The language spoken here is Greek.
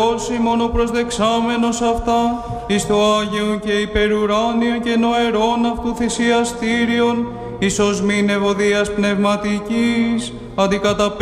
Όσοι μόνο προσδεξάμενος αυτά, εις το Άγιο και υπερουράνιο και νοερόν αυτού θυσιαστήριον, εις οσμήν ευωδίας πνευματικής, αντικαταπέμπει